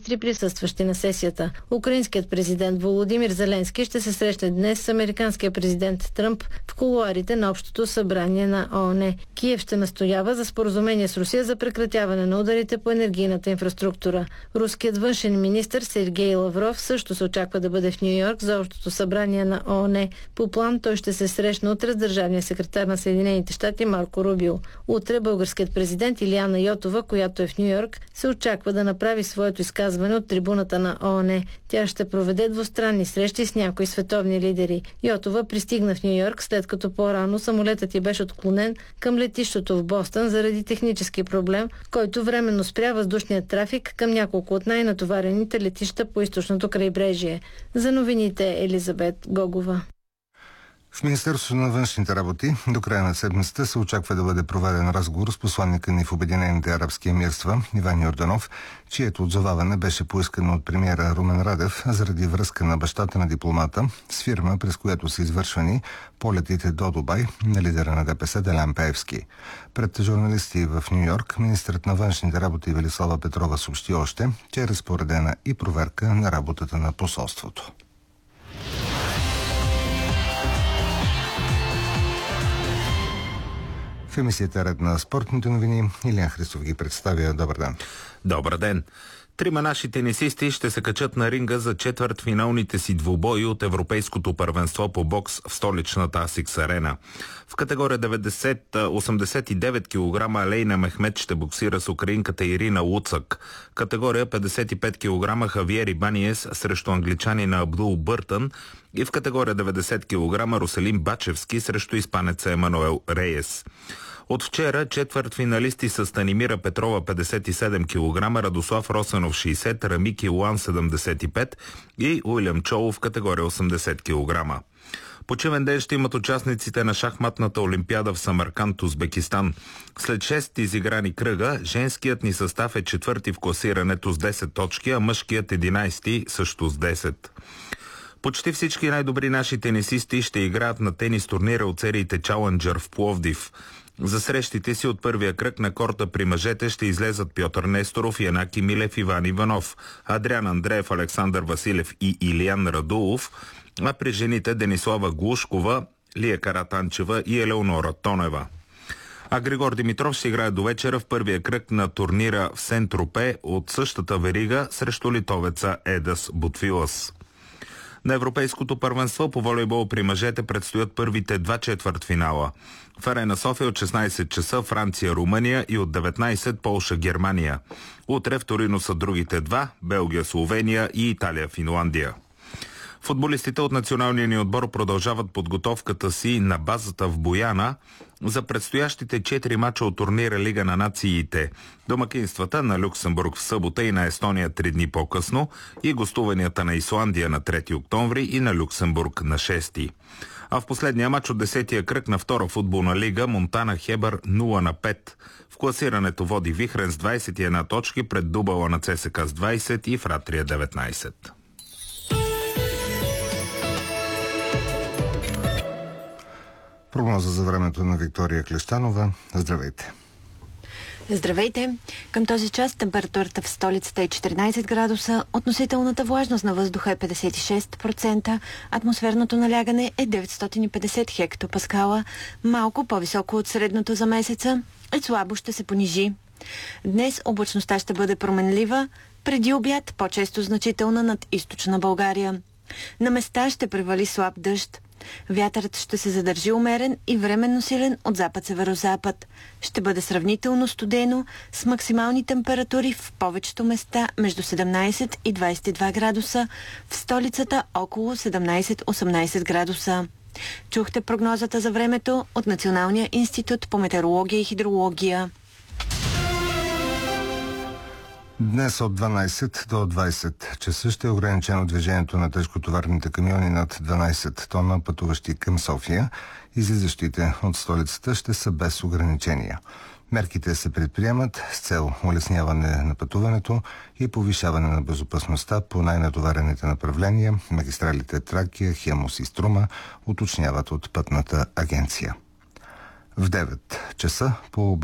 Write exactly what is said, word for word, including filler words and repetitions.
министри, присъстващи на сесията. Украинският президент Володимир Зеленски ще се срещне днес с американския президент Тръмп в кулоарите на Общото събрание на ООН. Киев ще настоява за споразумение с Русия за прекратяване на ударите по енергийната инфраструктура. Руският външен министър Сергей Лавров също се очаква да бъде в Ню Йорк за Общото събрание на ООН. По план той ще се срещне утре с държавния секретар на Съединените щати Марко Рубио. Утре българският президент Илияна Йотова, която е в Ню Йорк, се очаква да направи своето изказване от трибуната на ООН. Тя ще проведе двустранни срещи с някои световни лидери. Йотова пристигна в Ню Йорк, след като по-рано самолетът й беше отклонен към летището в Бостън заради технически проблем, който временно спря въздушния трафик към няколко от най-натоварените летища по източното крайбрежие. За новините Елизабет Гогова. В Министерството на външните работи до края на седмицата се очаква да бъде проведен разговор с посланника ни в Обединените арабски емирства Иван Йорданов, чието отзоваване беше поискано от премиера Румен Радев заради връзка на бащата на дипломата с фирма, през която са извършвани полетите до Дубай на лидера на ДПС Делян Пеевски. Пред журналисти в Ню Йорк министърът на външните работи Велислава Петрова съобщи още, че е разпоредена и проверка на работата на посолството. В емисията Ред на спортните новини Илиян Христов ги представя. Добър ден. Добър ден. Трима наши тенисисти ще се качат на ринга за четвъртфиналните си двубои от Европейското първенство по бокс в столичната Асикс Арена. В категория деветдесет до осемдесет и девет килограма Алейна Мехмед ще боксира с украинката Ирина Луцак. Категория петдесет и пет килограма Хавиер Ибаниес срещу англичанина Абдул Бъртън и в категория деветдесет килограма Руселин Бачевски срещу испанеца Емануел Рейес. От вчера четвъртфиналисти са Станимира Петрова петдесет и седем килограма, Радослав Росенов шейсет, Рамики Луан седемдесет и пет и Уилям Чолов в категория осемдесет килограма. Почивен ден ще имат участниците на шахматната олимпиада в Самарканд, Узбекистан. След шест изиграни кръга, женският ни състав е четвърти в класирането с десет точки, а мъжкият единайсети също с десет. Почти всички най-добри наши тенисисти ще играят на тенис турнира от сериите Чаленджър в Пловдив. За срещите си от първия кръг на корта при мъжете ще излезат Пьотър Несторов, Янаки Милев, Иван Иванов, Адриан Андреев, Александър Василев и Илиян Радулов, а при жените Денислава Глушкова, Лия Каратанчева и Елеонора Тонева. А Григор Димитров ще играе до вечера в първия кръг на турнира в Сен-Тропе от същата верига срещу литовеца Едас Бутвилас. На Европейското първенство по волейбол при мъжете предстоят първите два четвъртфинала. В Арена София от шестнайсет часа Франция-Румъния и от деветнайсет Полша-Германия. Утре в Торино са другите два – Белгия-Словения и Италия-Финландия. Футболистите от националния ни отбор продължават подготовката си на базата в Бояна за предстоящите четири мача от турнира Лига на нациите. Домакинствата на Люксембург в събота и на Естония три дни по-късно и гостуванията на Исландия на трети октомври и на Люксембург на шести. А в последния мач от десетия кръг на втора футболна лига Монтана Хебър нула на пет. В класирането води Вихрен с двайсет и една точки пред Дубала на ЦСКА с двайсет и Фратрия деветнайсет. Прогноза за времето на Виктория Клещанова. Здравейте! Здравейте! Към този час температурата в столицата е четиринайсет градуса, относителната влажност на въздуха е петдесет и шест процента, атмосферното налягане е деветстотин и петдесет хектопаскала, малко по-високо от средното за месеца и слабо ще се понижи. Днес облачността ще бъде променлива, преди обяд по-често значителна над източна България. На места ще превали слаб дъжд. Вятърът ще се задържи умерен и временно силен от запад-северозапад. Ще бъде сравнително студено с максимални температури в повечето места между седемнайсет и двайсет и два градуса, в столицата около седемнайсет-осемнайсет градуса. Чухте прогнозата за времето от Националния институт по метеорология и хидрология. Днес от дванайсет до двайсет часа ще е ограничено движението на тежкотоварните камиони над дванайсет тона, пътуващи към София. Излизащите от столицата ще са без ограничения. Мерките се предприемат с цел улесняване на пътуването и повишаване на безопасността по най-натоварените направления. Магистралите Тракия, Хемус и Струма, уточняват от Пътната агенция. В девет часа по